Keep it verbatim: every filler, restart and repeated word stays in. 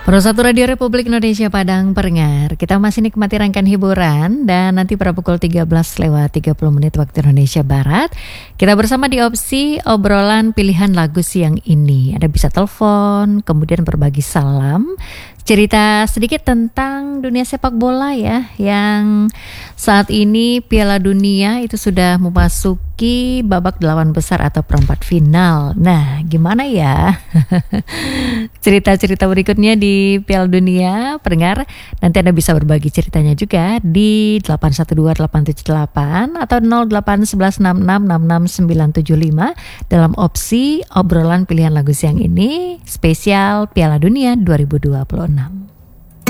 Pemirsa Radio Republik Indonesia Padang Pendengar, kita masih nikmati rangkaian hiburan dan nanti pada pukul tiga belas lewat tiga puluh menit waktu Indonesia Barat kita bersama di opsi obrolan pilihan lagu siang ini. Ada bisa telepon, kemudian berbagi salam, cerita sedikit tentang dunia sepak bola ya, yang saat ini Piala Dunia itu sudah memasuki babak delapan besar atau perempat final. Nah, gimana ya cerita-cerita berikutnya di Piala Dunia, pendengar? Nanti Anda bisa berbagi ceritanya juga di delapan satu dua delapan tujuh delapan atau nol delapan satu satu enam enam enam enam sembilan tujuh lima dalam opsi obrolan pilihan lagu siang ini spesial Piala Dunia dua ribu dua puluh enam.